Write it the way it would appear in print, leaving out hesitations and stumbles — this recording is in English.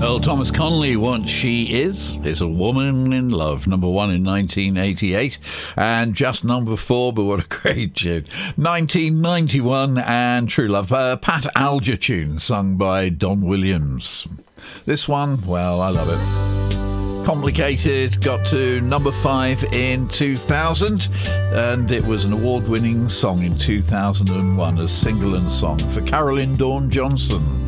Well, Thomas Connolly, What She is a Woman in Love, number 1 in 1988, and just number 4, but what a great tune. 1991, and True Love, Pat Alger tune, sung by Don Williams. This one, well, I love it. Complicated, got to number 5 in 2000, and it was an award-winning song in 2001 as single and song for Caroline Dawn Johnson.